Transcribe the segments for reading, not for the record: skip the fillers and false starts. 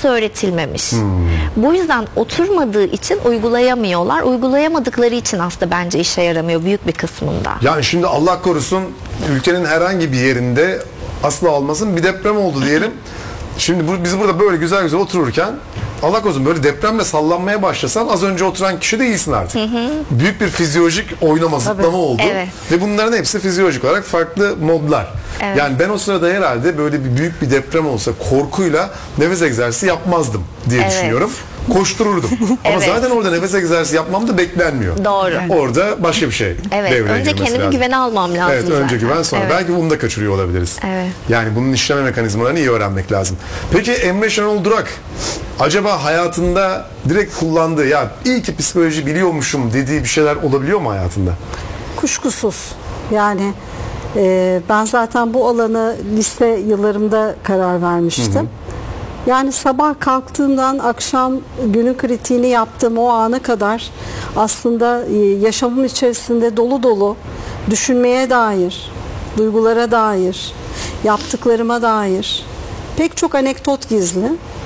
nasıl öğretilmemiş. Bu yüzden oturmadığı için uygulayamıyorlar. Uygulayamadıkları için aslında bence işe yaramıyor büyük bir kısmında. Yani şimdi Allah korusun ülkenin herhangi bir yerinde asla olmasın bir deprem oldu diyelim. Şimdi biz burada böyle güzel güzel otururken Allah korusun böyle depremle sallanmaya başlasan az önce oturan kişi değilsin artık. Büyük bir fizyolojik oynama, zıplama oldu. Evet. Ve bunların hepsi fizyolojik olarak farklı modlar. Evet. Yani ben o sırada herhalde böyle bir büyük bir deprem olsa korkuyla nefes egzersizi yapmazdım diye düşünüyorum. Koştururdum. Ama Evet. zaten orada nefes egzersizi yapmam da beklenmiyor. Doğru. Orada başka bir şey Evet. devreye Önce girmesi kendimi lazım. güvene almam lazım. Evet, önce zaten. güven sonra. Evet. Belki bunu da kaçırıyor olabiliriz. Evet. Yani bunun işleme mekanizmalarını iyi öğrenmek lazım. Peki Emre Şenol Durak acaba hayatında direkt kullandığı ya iyi ki psikoloji biliyormuşum dediği bir şeyler olabiliyor mu hayatında? Kuşkusuz. Yani ben zaten bu alanı lise yıllarımda karar vermiştim. Yani sabah kalktığımdan akşam günün kritiğini yaptığım o ana kadar aslında yaşamım içerisinde dolu dolu düşünmeye dair, duygulara dair, yaptıklarıma dair pek çok anekdot gizli.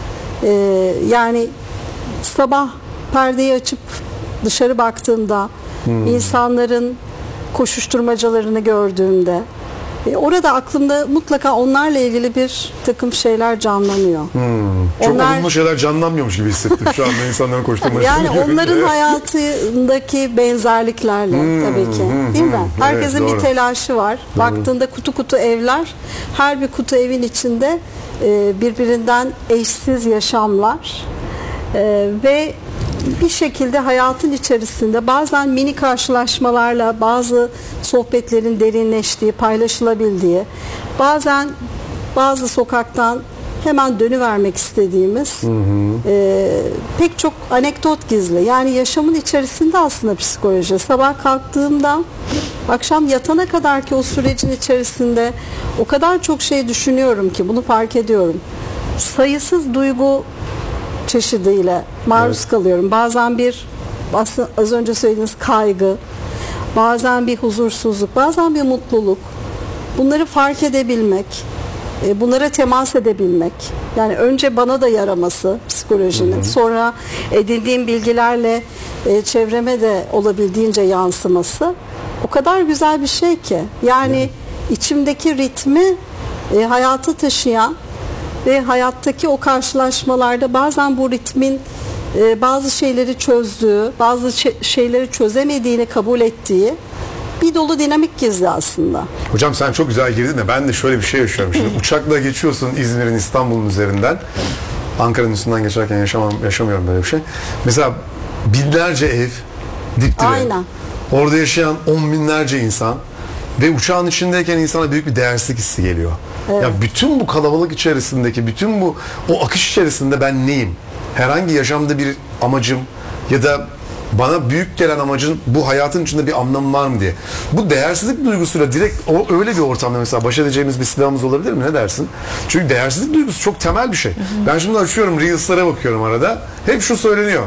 Yani sabah perdeyi açıp dışarı baktığımda insanların koşuşturmacalarını gördüğümde orada aklımda mutlaka onlarla ilgili bir takım şeyler canlanıyor. Çok olumlu şeyler canlanmıyormuş gibi hissettim şu anda insanların koşturması. Yani onların hayatındaki benzerliklerle tabii ki. Değil mi? Herkesin Evet, bir telaşı var. Baktığında kutu kutu evler. Her bir kutu evin içinde birbirinden eşsiz yaşamlar. Ve bir şekilde hayatın içerisinde bazen mini karşılaşmalarla bazı sohbetlerin derinleştiği, paylaşılabildiği, bazen bazı sokaktan hemen dönüvermek istediğimiz pek çok anekdot gizli. Yani yaşamın içerisinde aslında psikoloji. Sabah kalktığımda akşam yatana kadar ki o sürecin içerisinde o kadar çok şey düşünüyorum ki bunu fark ediyorum. Sayısız duygu çeşidiyle maruz kalıyorum. Bazen bir aslında az önce söylediğiniz kaygı, bazen bir huzursuzluk, bazen bir mutluluk. Bunları fark edebilmek, bunlara temas edebilmek. Yani önce bana da yaraması psikolojinin, sonra edindiğim bilgilerle çevreme de olabildiğince yansıması o kadar güzel bir şey ki. Yani içimdeki ritmi hayata taşıyan ve hayattaki o karşılaşmalarda bazen bu ritmin bazı şeyleri çözdüğü, bazı şeyleri çözemediğini kabul ettiği bir dolu dinamik gizli aslında. Hocam sen çok güzel girdin de ben de şöyle bir şey yaşıyorum. Şimdi uçakla geçiyorsun İzmir'in, İstanbul'un üzerinden. Ankara'nın üstünden geçerken yaşamıyorum böyle bir şey. Mesela binlerce ev dip dibe. Aynen. Orada yaşayan 10 binlerce insan ve uçağın içindeyken insana büyük bir değersizlik hissi geliyor. Evet. Ya bütün bu kalabalık içerisindeki, bütün bu o akış içerisinde ben neyim? Herhangi yaşamda bir amacım ya da bana büyük gelen amacın bu hayatın içinde bir anlamı var mı diye. Bu değersizlik duygusuyla direkt öyle bir ortamda mesela baş edeceğimiz bir silahımız olabilir mi? Ne dersin? Çünkü değersizlik duygusu çok temel bir şey. Ben şimdi açıyorum Reels'lara bakıyorum arada. Hep şu söyleniyor.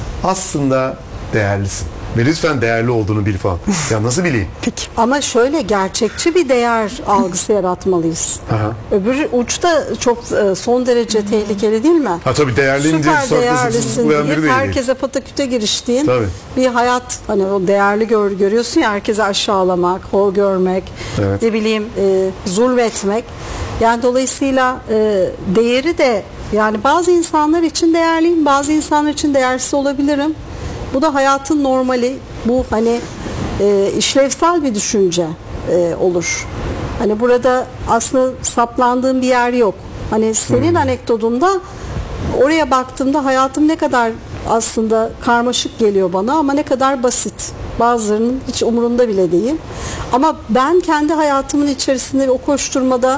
Aslında değerlisin. Ve lütfen değerli olduğunu bil falan. Ya nasıl bileyim? Peki. Ama şöyle gerçekçi bir değer algısı yaratmalıyız. Aha. Öbür uçta çok son derece tehlikeli değil mi? Ha tabii değerliyim diye Süper değerlisin zıplayan biri deyip değil. herkese pataküte giriştiğin Tabii. bir hayat, hani o değerli görüyorsun ya, herkese aşağılamak, hor görmek, Evet. ne bileyim zulmetmek. Yani dolayısıyla değeri de, yani bazı insanlar için değerliyim, bazı insanlar için değersiz olabilirim. Bu da hayatın normali. Bu hani işlevsel bir düşünce olur. Hani burada aslında saplandığım bir yer yok. Hani senin anekdotunda oraya baktığımda hayatım ne kadar aslında karmaşık geliyor bana ama ne kadar basit. Bazılarının hiç umurunda bile değil. Ama ben kendi hayatımın içerisinde o koşturmada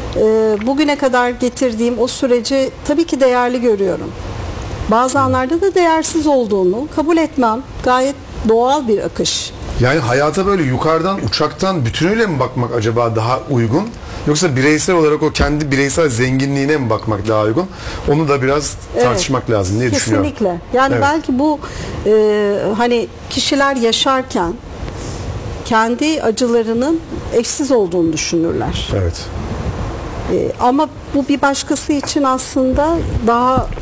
bugüne kadar getirdiğim o süreci tabii ki değerli görüyorum. Bazı anlarda da değersiz olduğunu kabul etmem. Gayet doğal bir akış. Yani hayata böyle yukarıdan, uçaktan bütünüyle mi bakmak acaba daha uygun? Yoksa bireysel olarak o kendi bireysel zenginliğine mi bakmak daha uygun? Onu da biraz tartışmak lazım diye düşünüyorum. Kesinlikle. Yani Evet. belki bu hani kişiler yaşarken kendi acılarının eşsiz olduğunu düşünürler. Evet. Ama bu bir başkası için aslında daha